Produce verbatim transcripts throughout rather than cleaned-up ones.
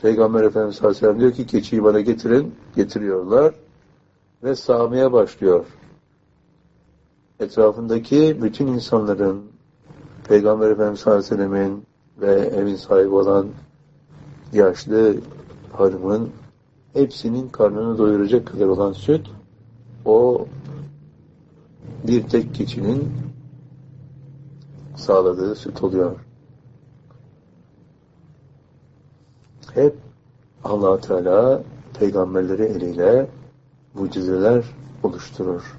Peygamber Efendimiz sallallahu aleyhi ve sellem diyor ki keçiyi bana getirin. Getiriyorlar. Ve sağmaya başlıyor. Etrafındaki bütün insanların Peygamber Efendimiz sallallahu aleyhi ve sellemin ve evin sahibi olan yaşlı hanımın hepsinin karnını doyuracak kadar olan süt o bir tek keçinin sağladığı süt oluyor. Hep Allah Teala peygamberleri eliyle mucizeler oluşturur.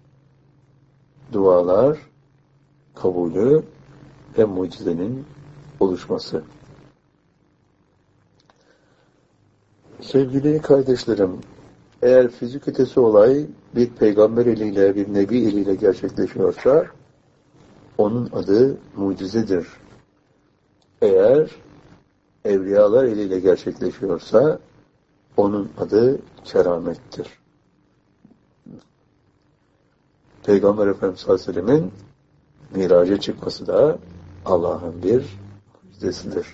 Dualar kabulü ve mucizenin oluşması. Sevgili kardeşlerim, eğer fizik ötesi olay bir peygamber eliyle, bir nebi eliyle gerçekleşiyorsa onun adı mucizedir. Eğer evliyalar eliyle gerçekleşiyorsa onun adı keramettir. Peygamber Efendimiz sallallahu aleyhi ve sellemin miraca çıkması da Allah'ın bir mucizesidir.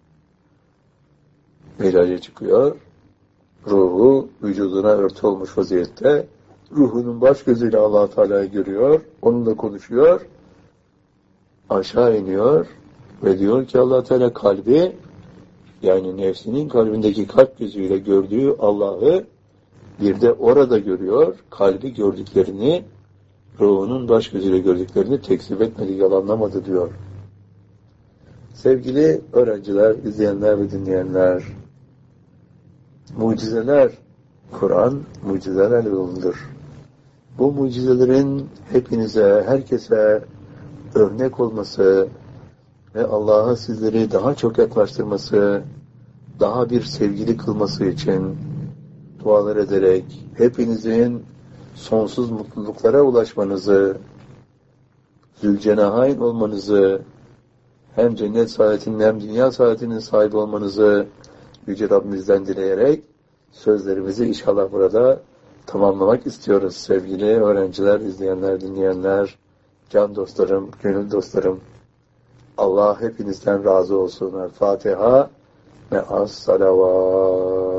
Miraca çıkıyor, ruhu vücuduna örtü olmuş vaziyette, ruhunun baş gözüyle Allah-u Teala'yı görüyor, onunla konuşuyor, aşağı iniyor ve diyor ki Allah-u Teala kalbi, yani nefsinin kalbindeki kalp gözüyle gördüğü Allah'ı bir de orada görüyor, kalbi gördüklerini, ruhunun baş gözüyle gördüklerini tekzip etmedi, yalanlamadı diyor. Sevgili öğrenciler, izleyenler ve dinleyenler, mucizeler, Kur'an mucizelerle doludur. Bu mucizelerin hepinize, herkese örnek olması ve Allah'a sizleri daha çok yaklaştırması, daha bir sevgili kılması için dualar ederek hepinizin sonsuz mutluluklara ulaşmanızı, Zülcenahayn olmanızı, hem cennet saadetinin hem dünya saadetinin sahibi olmanızı Yüce Rabbimizden dileyerek sözlerimizi inşallah burada tamamlamak istiyoruz sevgili öğrenciler, izleyenler, dinleyenler, can dostlarım, gönül dostlarım. Allah hepinizden razı olsun. El Fatiha ve as-salavat.